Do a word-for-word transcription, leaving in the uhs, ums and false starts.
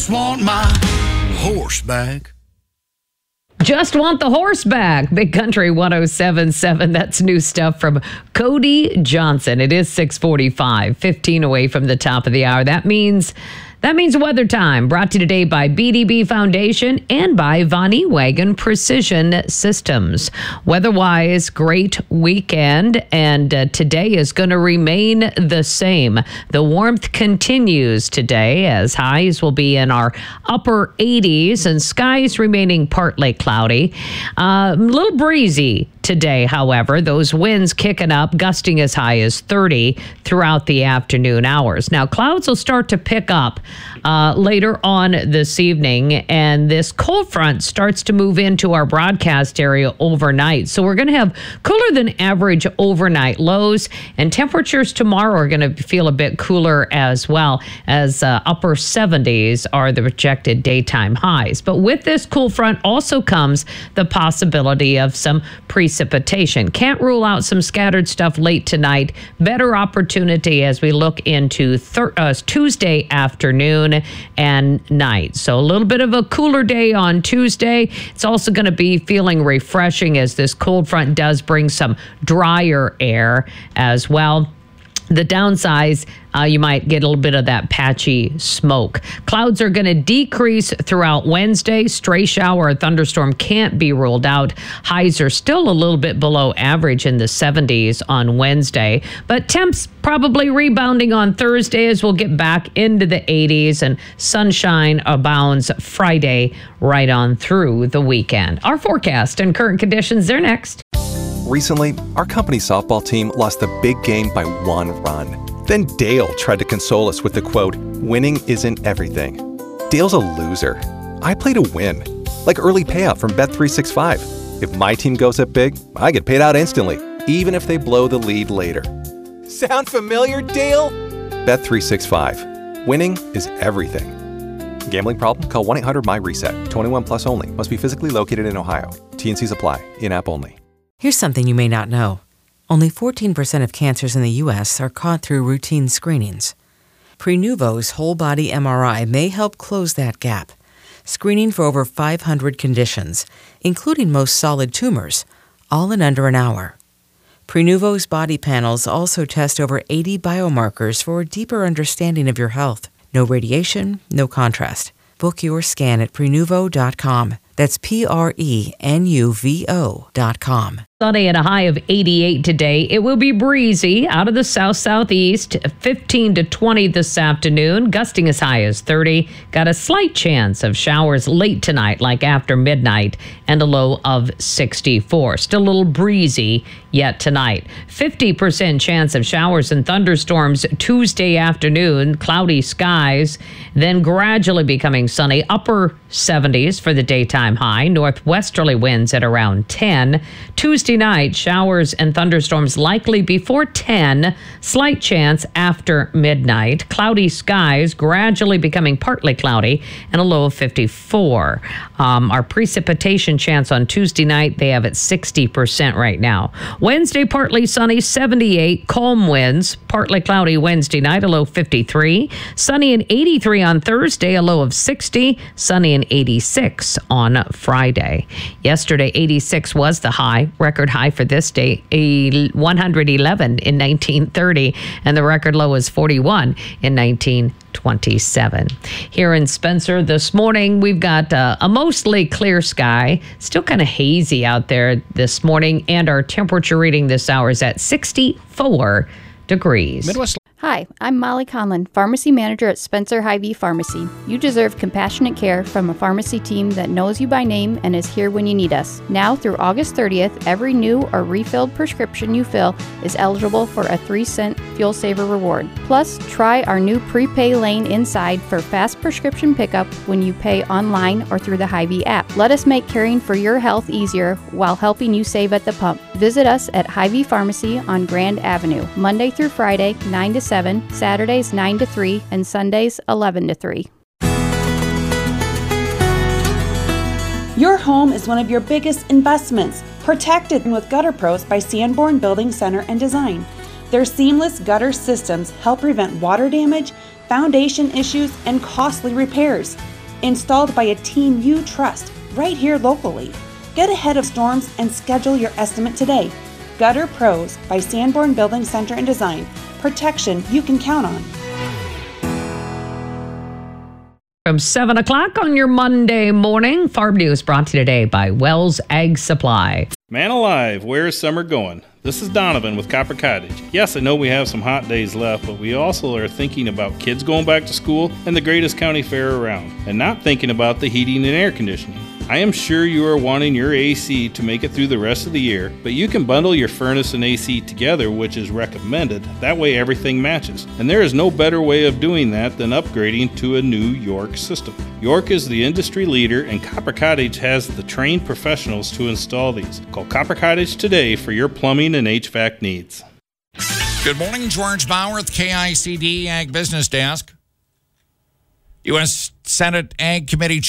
just want my horse back. Just want the horse back. Big Country one oh seven point seven. That's new stuff from Cody Johnson. It is six forty-five, fifteen away from the top of the hour. That means that means weather time. Brought to you today by B D B Foundation and by Von Wagon Precision Systems. Weather-wise, great weekend, and uh, today is going to remain the same. The warmth continues today as highs will be in our upper eighties and skies remaining partly cloudy. Uh, a little breezy today, however. Those winds kicking up, gusting as high as thirty throughout the afternoon hours. Now, clouds will start to pick up uh, later on this evening, and this cold front starts to move into our broadcast area overnight. So we're going to have cooler than average overnight lows, and temperatures tomorrow are going to feel a bit cooler as well, as uh, upper seventies are the projected daytime highs. But with this cool front also comes the possibility of some precipitation. Can't rule out some scattered stuff late tonight. Better opportunity as we look into thir- uh, Tuesday afternoon and night. So a little bit of a cooler day on Tuesday. It's also going to be feeling refreshing as this cold front does bring some drier air as well. The downsides, uh, you might get a little bit of that patchy smoke. Clouds are going to decrease throughout Wednesday. Stray shower or thunderstorm can't be ruled out. Highs are still a little bit below average in the seventies on Wednesday, but temps probably rebounding on Thursday as we'll get back into the eighties, and sunshine abounds Friday right on through the weekend. Our forecast and current conditions, they're next. Recently, our company softball team lost a big game by one run. Then Dale tried to console us with the quote, "Winning isn't everything." Dale's a loser. I play to win. Like early payout from Bet three sixty-five. If my team goes up big, I get paid out instantly, even if they blow the lead later. Sound familiar, Dale? Bet three sixty-five. Winning is everything. Gambling problem? Call one eight hundred M Y reset. twenty-one plus only. Must be physically located in Ohio. T N Cs apply. In-app only. Here's something you may not know. Only fourteen percent of cancers in the U S are caught through routine screenings. Prenuvo's whole-body M R I may help close that gap, screening for over five hundred conditions, including most solid tumors, all in under an hour. Prenuvo's body panels also test over eighty biomarkers for a deeper understanding of your health. No radiation, no contrast. Book your scan at prenuvo dot com. That's P R E N U V O dot com. Sunny and a high of eighty-eight today. It will be breezy out of the south-southeast, fifteen to twenty this afternoon, gusting as high as thirty. Got a slight chance of showers late tonight, like after midnight, and a low of sixty-four. Still a little breezy yet tonight. fifty percent chance of showers and thunderstorms Tuesday afternoon, cloudy skies, then gradually becoming sunny, upper seventies for the daytime high, northwesterly winds at around ten. Tuesday night, showers and thunderstorms likely before ten, slight chance after midnight. Cloudy skies gradually becoming partly cloudy and a low of fifty-four. Um, our precipitation chance on Tuesday night, they have at sixty percent right now. Wednesday, partly sunny, seventy-eight. Calm winds, partly cloudy Wednesday night, a low fifty-three. Sunny and eighty-three on Thursday, a low of sixty. Sunny and eighty-six on Friday. Yesterday, eighty-six was the high. Record high for this day, a one hundred eleven in nineteen thirty, and the record low is forty-one in nineteen twenty-seven. Here in Spencer this morning, we've got uh, a mostly clear sky, still kind of hazy out there this morning, and our temperature reading this hour is at sixty-four degrees. Midwest. Hi, I'm Molly Conlon, Pharmacy Manager at Spencer Hy-Vee Pharmacy. You deserve compassionate care from a pharmacy team that knows you by name and is here when you need us. Now through August thirtieth, every new or refilled prescription you fill is eligible for a three cent Fuel Saver reward. Plus, try our new prepay lane inside for fast prescription pickup when you pay online or through the Hy-Vee app. Let us make caring for your health easier while helping you save at the pump. Visit us at Hy-Vee Pharmacy on Grand Avenue, Monday through Friday, nine to seven, Saturdays nine to three, and Sundays eleven to three. Your home is one of your biggest investments. Protect it with Gutter Pros by Sanborn Building Center and Design. Their seamless gutter systems help prevent water damage, foundation issues, and costly repairs. Installed by a team you trust, right here locally. Get ahead of storms and schedule your estimate today. Gutter Pros by Sanborn Building Center and Design. Protection you can count on. From seven o'clock on your Monday morning, Farm News brought to you today by Wells Ag Supply. Man alive, where's summer going? This is Donovan with Copper Cottage. Yes, I know we have some hot days left, but we also are thinking about kids going back to school and the greatest county fair around, and not thinking about the heating and air conditioning. I am sure you are wanting your A C to make it through the rest of the year, but you can bundle your furnace and A C together, which is recommended. That way everything matches. And there is no better way of doing that than upgrading to a new York system. York is the industry leader, and Copper Cottage has the trained professionals to install these. Call Copper Cottage today for your plumbing and H V A C needs. Good morning, George Bauer with K I C D Ag Business Desk. U S Senate Ag Committee